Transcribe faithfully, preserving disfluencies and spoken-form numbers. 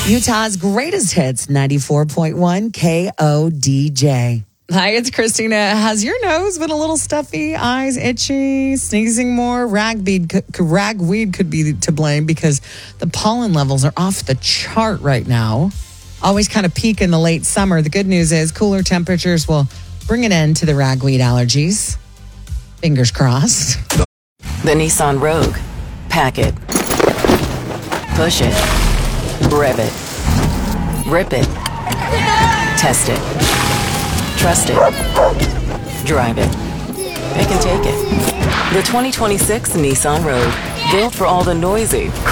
Utah's greatest hits, ninety-four point one K O D J. Hi, it's Christina. Has your nose been a little stuffy, eyes itchy, sneezing more? Ragweed, ragweed could be to blame because the pollen levels are off the chart right now. Always kind of peak in the late summer. The good news is cooler temperatures will bring an end to the ragweed allergies. Fingers crossed. The Nissan Rogue. Pack it. Push it. Rev it. Rip it. Test it. Trust it. Drive it. Pick and take it. The twenty twenty-six Nissan Rogue. Built for all the noisy,